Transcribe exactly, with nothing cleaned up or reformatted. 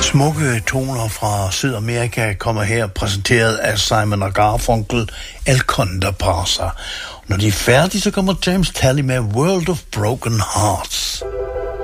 Smukke toner fra Sydamerika kommer her, præsenteret af Simon og Garfunkel, El Conde Pasa. Når de er færdige, så kommer James Talley med World of Broken Hearts.